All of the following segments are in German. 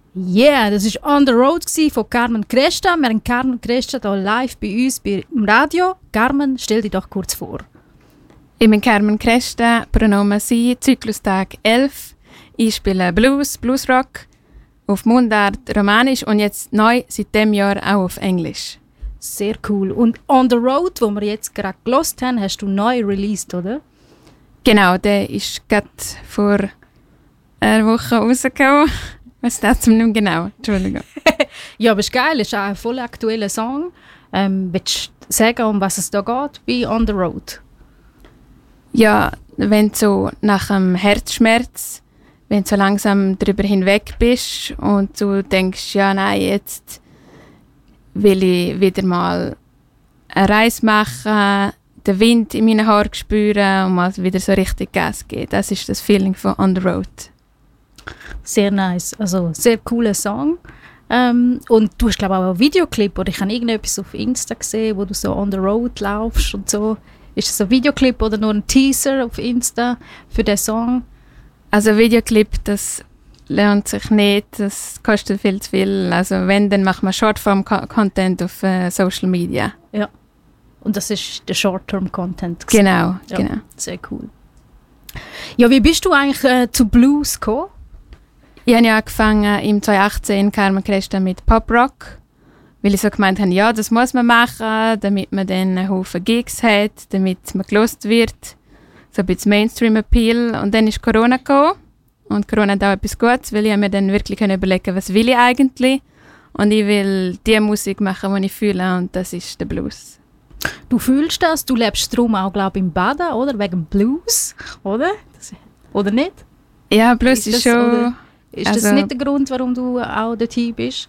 Yeah, das war On the Road von Carmen Cresta. Wir haben Carmen Cresta hier live bei uns im Radio. Carmen, stell dich doch kurz vor. Ich bin Carmen Cresta, Pronomen sie, Zyklustag 11. Ich spiele Bluesrock auf Mundart, Romanisch und jetzt neu seit diesem Jahr auch auf Englisch. Sehr cool. Und On the Road, wo wir jetzt gerade gehört haben, hast du neu released, oder? Genau, der ist gerade vor einer Woche rausgekommen. Was ist das nicht genau? Entschuldigung. Ja, aber ist geil, ist auch ein voll aktueller Song. Willst du sagen, um was es da geht bei On the Road? Ja, wenn du so nach einem Herzschmerz, wenn du so langsam darüber hinweg bist und du denkst, ja nein, jetzt will ich wieder mal eine Reise machen, den Wind in meinen Haaren spüren und mal wieder so richtig Gas geben. Das ist das Feeling von On the Road. Sehr nice, also sehr cooler Song. Und du hast glaube ich auch einen Videoclip, oder ich habe irgendetwas auf Insta gesehen, wo du so on the road laufst und so. Ist das ein Videoclip oder nur ein Teaser auf Insta für den Song? Also Videoclip, das lohnt sich nicht, das kostet viel zu viel. Also wenn, dann machen wir Shortform-Content auf Social Media. Ja, und das ist der Short-Term-Content. Genau, ja, genau. Sehr cool. Ja, wie bist du eigentlich zu Blues gekommen? Ich habe ja angefangen im 2018 in Carmen Cresta mit Pop-Rock, weil ich so gemeint habe, ja, das muss man machen, damit man dann einen Haufen Gigs hat, damit man gelost wird, so ein bisschen Mainstream-Appeal. Und dann ist Corona gekommen und Corona hat auch etwas Gutes, weil ich mir dann wirklich überlegen, was will ich eigentlich? Und ich will die Musik machen, die ich fühle, und das ist der Blues. Du fühlst das, du lebst darum auch, glaube ich, im Baden, oder? Wegen Blues, oder? Oder nicht? Ja, Blues ist schon... Oder? Ist das nicht der Grund, warum du auch dorthin bist?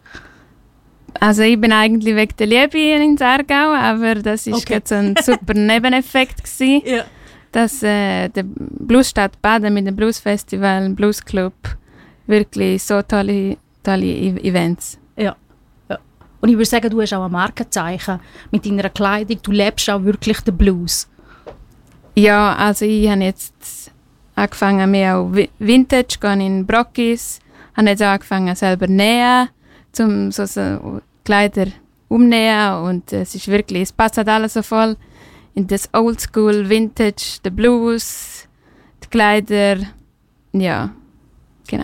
Also ich bin eigentlich wegen der Liebe in Aargau, aber das war Okay. so ein super Nebeneffekt gewesen, Ja. dass der Bluesstadt Baden mit dem Bluesfestival, dem Bluesclub, wirklich so tolle Events. Ja. Und ich würde sagen, du hast auch ein Markenzeichen mit deiner Kleidung. Du lebst auch wirklich den Blues. Ja, also ich habe jetzt angefangen mehr auf Vintage, gehe in Brockis, habe jetzt auch angefangen selber nähen, zum so Kleider umnähen, und es ist wirklich, es passt halt alles so voll in das Oldschool, Vintage, der Blues, die Kleider, ja, genau.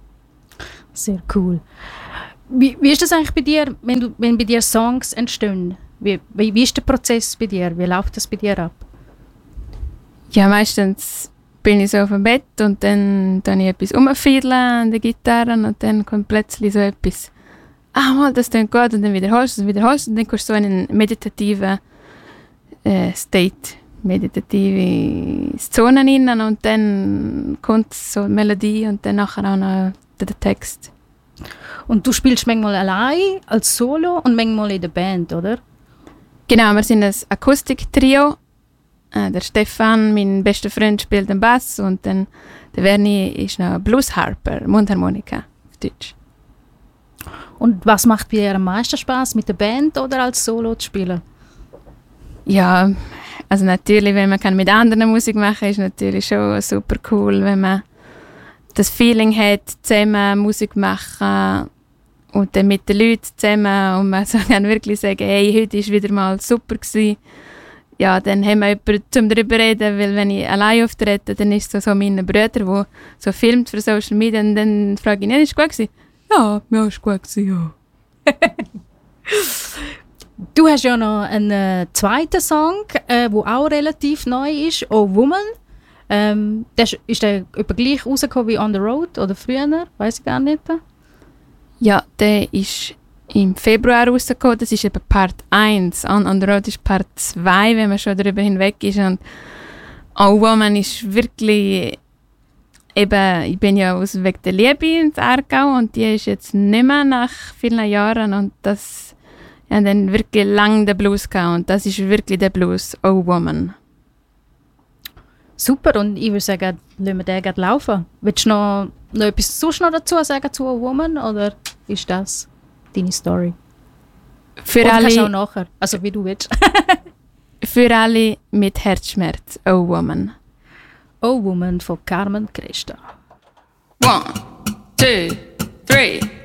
Sehr cool. Wie ist das eigentlich bei dir, wenn bei dir Songs entstehen? Wie ist der Prozess bei dir? Wie läuft das bei dir ab? Ja, meistens bin ich so auf dem Bett und dann tue ich etwas rumfiedeln an der Gitarre und dann kommt plötzlich so etwas, mal, das klingt gut, und dann wiederholst du und dann kommst du so in einen meditativen State, meditative Zonen rein, und dann kommt so eine Melodie und dann nachher auch noch der Text. Und du spielst manchmal allein als Solo und manchmal in der Band, oder? Genau, wir sind ein Akustiktrio. Der Stefan, mein bester Freund, spielt den Bass, und dann der Verni ist noch Bluesharper, Mundharmonika auf Deutsch. Und was macht dir am meisten Spaß, mit der Band oder als Solo zu spielen? Ja, also natürlich, wenn man mit anderen Musik machen kann, ist natürlich schon super cool, wenn man das Feeling hat, zusammen Musik machen und dann mit den Leuten zusammen, und man kann wirklich sagen, hey, heute war wieder mal super gewesen. Ja, dann haben wir jemanden, um darüber zu reden, weil wenn ich allein auftrete, dann ist es so meine Brüder, die so filmt für Social Media, und dann frage ich, ist es gut gewesen? Ja, ist gut gewesen, ja. Du hast ja noch einen zweiten Song, der auch relativ neu ist, «Oh Woman». Ist der etwa gleich rausgekommen wie «On the Road» oder früher? Weiß ich gar nicht. Ja, der ist im Februar rausgekommen. Das ist eben Part 1. On the Road ist Part 2, wenn man schon darüber hinweg ist. Und «Oh Woman» ist wirklich... Eben, ich bin ja wegen der Liebe ins Aargau, und die ist jetzt nicht mehr nach vielen Jahren, und das ja, dann wirklich lang den Blues gehabt, und das ist wirklich der Blues «Oh Woman». Super, und ich würde sagen, lassen wir den gerade laufen. Willst du noch etwas sonst noch dazu sagen zu «Oh Woman», oder ist das deine Story? Für oder alle, kannst du auch nachher, also wie du willst. für alle mit Herzschmerz «Oh Woman». «Oh Woman» von Carmen Cresta. 1, 2, 3